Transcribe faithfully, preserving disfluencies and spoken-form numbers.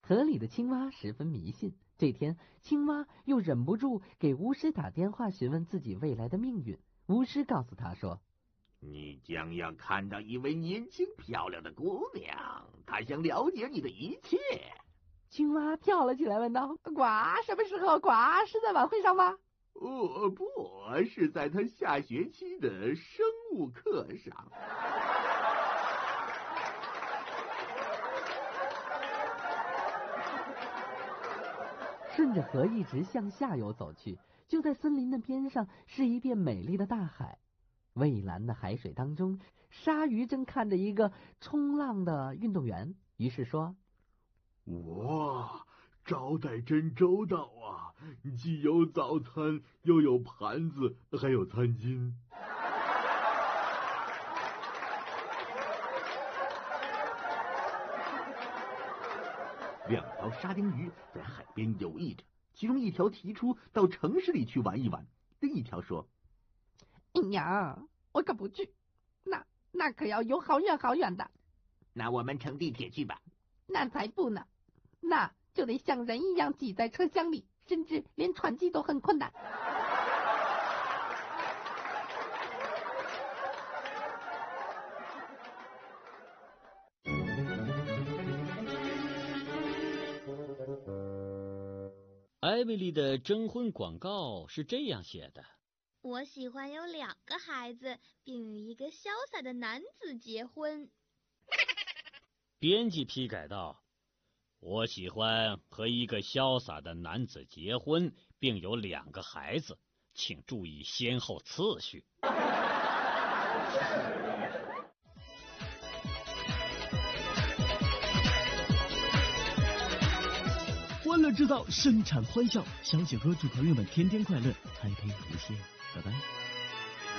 河里的青蛙十分迷信。这天，青蛙又忍不住给巫师打电话询问自己未来的命运。巫师告诉他说， 你将要看到一位年轻漂亮的姑娘，她想了解你的一切。 青蛙跳了起来问道，呱，什么时候？呱，是在晚会上吗？ 哦，不是在她下学期的生物课上。 顺着河一直向下游走去，就在森林的边上是一片美丽的大海。蔚蓝的海水当中，鲨鱼正看着一个冲浪的运动员，于是说， 哇，招待真周到啊，既有早餐，又有盘子，还有餐巾。 两条沙丁鱼在海边游弋着，其中一条提出到城市里去玩一玩，另一条说， 哎呀，我可不去，那那可要游好远好远的。 那我们乘地铁去吧。 那才不呢，那就得像人一样挤在车厢里，甚至连喘气都很困难。 艾米丽的征婚广告是这样写的： 我喜欢有两个孩子，并与一个潇洒的男子结婚。 编辑批改道：我喜欢和一个潇洒的男子结婚，并有两个孩子，请注意先后次序。 欢乐制造，生产欢笑，小雪和主朋友们天天快乐，开篇无限，拜拜。